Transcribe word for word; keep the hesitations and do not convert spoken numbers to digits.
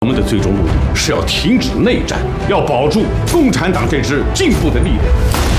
我们的最终目的是要停止内战，要保住共产党这支进步的力量。